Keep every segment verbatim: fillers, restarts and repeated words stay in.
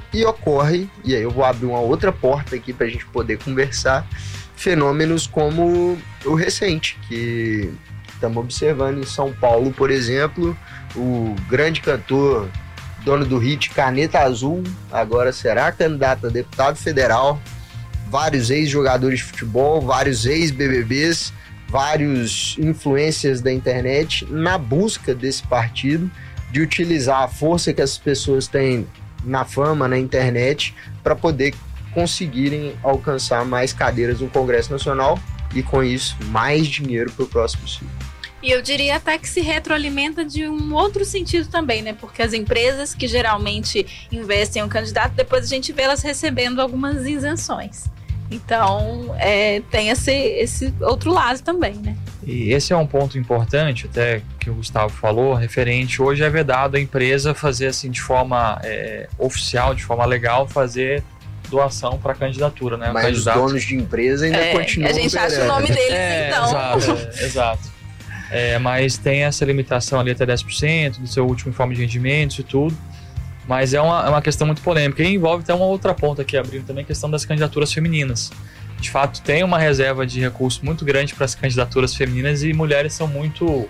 e ocorre, e aí eu vou abrir uma outra porta aqui para a gente poder conversar, fenômenos como o recente, que estamos observando em São Paulo, por exemplo, o grande cantor, dono do hit Caneta Azul, agora será candidato a deputado federal, vários ex-jogadores de futebol, vários ex-B B Bs, vários influencers da internet na busca desse partido, de utilizar a força que as pessoas têm na fama, na internet, para poder conseguirem alcançar mais cadeiras no Congresso Nacional e, com isso, mais dinheiro para o próximo ciclo. E eu diria até que se retroalimenta de um outro sentido também, né? Porque as empresas que geralmente investem em um candidato, depois a gente vê elas recebendo algumas isenções. Então, é, tem esse, esse outro lado também, né? E esse é um ponto importante, até que o Gustavo falou, referente, hoje é vedado a empresa fazer assim de forma é, oficial, de forma legal, fazer doação para a candidatura, né? Mas os donos de empresa ainda é, continuam. A gente acha o nome deles, é, então. Exato, é, exato. É, mas tem essa limitação ali até dez por cento do seu último informe de rendimentos e tudo. Mas é uma, é uma questão muito polêmica e envolve até uma outra ponta aqui, abrindo também a questão das candidaturas femininas. De fato, tem uma reserva de recursos muito grande para as candidaturas femininas e mulheres são muito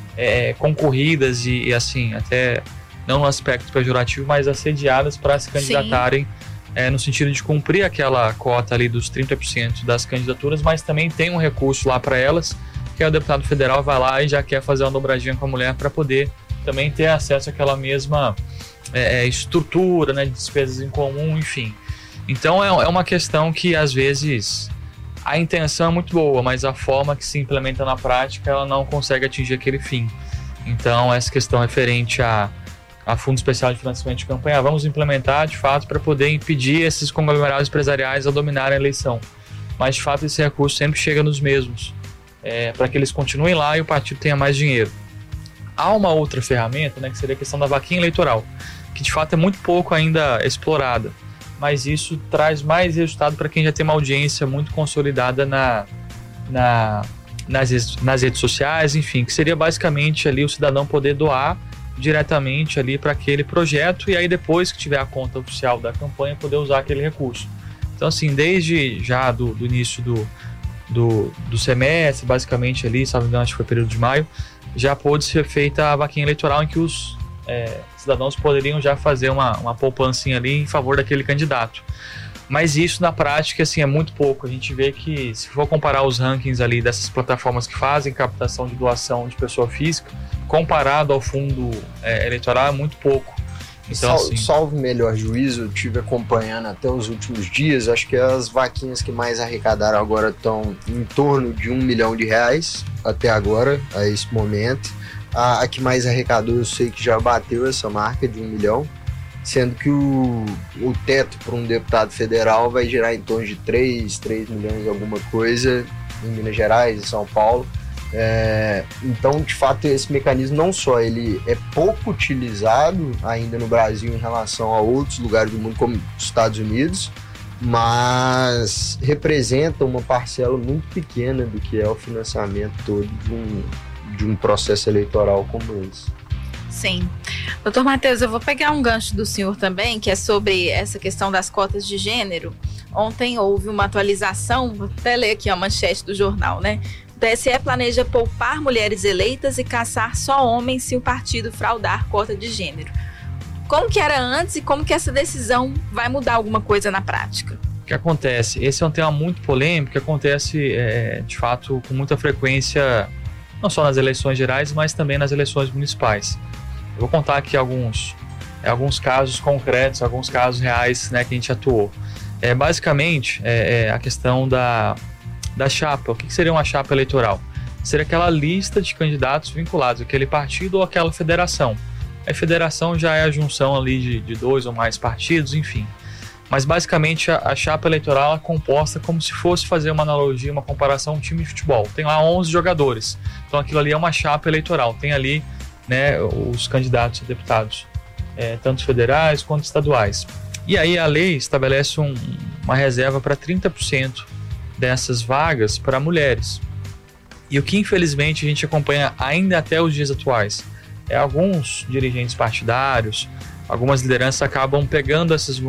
é, concorridas e, e, assim, até não no aspecto pejorativo, mas assediadas para se candidatarem é, no sentido de cumprir aquela cota ali dos trinta por cento das candidaturas, mas também tem um recurso lá para elas, que é o deputado federal vai lá e já quer fazer uma dobradinha com a mulher para poder também ter acesso àquela mesma é, estrutura, né, de despesas em comum, enfim. Então é, é uma questão que às vezes a intenção é muito boa, mas a forma que se implementa na prática ela não consegue atingir aquele fim. Então essa questão referente a, a Fundo Especial de Financiamento de Campanha, vamos implementar de fato para poder impedir esses conglomerados empresariais a dominarem a eleição. Mas de fato esse recurso sempre chega nos mesmos, é, para que eles continuem lá e o partido tenha mais dinheiro. Há uma outra ferramenta, né, que seria a questão da vaquinha eleitoral, que de fato é muito pouco ainda explorada, mas isso traz mais resultado para quem já tem uma audiência muito consolidada na, na, nas, nas redes sociais, enfim, que seria basicamente ali o cidadão poder doar diretamente ali para aquele projeto e aí depois que tiver a conta oficial da campanha poder usar aquele recurso. Então assim, desde já do, do início do, do, do semestre, basicamente ali, salvo engano, acho que foi período de maio, já pôde ser feita a vaquinha eleitoral em que os é, cidadãos poderiam já fazer uma, uma poupancinha ali em favor daquele candidato. Mas isso na prática assim, é muito pouco. A gente vê que se for comparar os rankings ali dessas plataformas que fazem captação de doação de pessoa física, comparado ao fundo é, eleitoral é muito pouco. Então, Sal, assim, salvo melhor juízo, eu estive acompanhando até os últimos dias, acho que as vaquinhas que mais arrecadaram agora estão em torno de um milhão de reais, até agora, a esse momento. A, a que mais arrecadou, eu sei que já bateu essa marca de um milhão, sendo que o, o teto para um deputado federal vai gerar em torno de três, três milhões alguma coisa, em Minas Gerais, em São Paulo. É, então, de fato, esse mecanismo não só ele é pouco utilizado ainda no Brasil em relação a outros lugares do mundo, como os Estados Unidos, mas representa uma parcela muito pequena do que é o financiamento todo de um, de um processo eleitoral como esse. Sim. Doutor Matheus, eu vou pegar um gancho do senhor também, que é sobre essa questão das cotas de gênero. Ontem houve uma atualização, vou até ler aqui a manchete do jornal, né? O T S E planeja poupar mulheres eleitas e caçar só homens se o partido fraudar cota de gênero. Como que era antes e como que essa decisão vai mudar alguma coisa na prática? O que acontece? Esse é um tema muito polêmico, que acontece é, de fato com muita frequência, não só nas eleições gerais, mas também nas eleições municipais. Eu vou contar aqui alguns, alguns casos concretos, alguns casos reais, né, que a gente atuou. É, basicamente, é, é a questão da... da chapa. O que seria uma chapa eleitoral? Seria aquela lista de candidatos vinculados àquele partido ou àquela federação. A federação já é a junção ali de, de dois ou mais partidos, enfim. Mas basicamente a, a chapa eleitoral é composta como se fosse fazer uma analogia, uma comparação a um time de futebol. Tem lá onze jogadores. Então aquilo ali é uma chapa eleitoral. Tem ali, né, os candidatos a deputados, é, tanto federais quanto estaduais. E aí a lei estabelece um, uma reserva para trinta por cento dessas vagas para mulheres. E o que infelizmente a gente acompanha ainda até os dias atuais é alguns dirigentes partidários, algumas lideranças acabam pegando essas